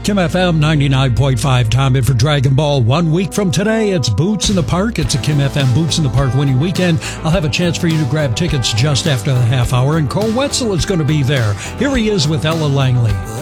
Kim FM 99.5, time in for Dragon Ball. 1 week from today, it's Boots in the Park. It's a Kim FM Boots in the Park winning weekend. I'll have a chance for you to grab tickets just after the half hour, and Cole Wetzel is going to be there. Here he is with Ella Langley.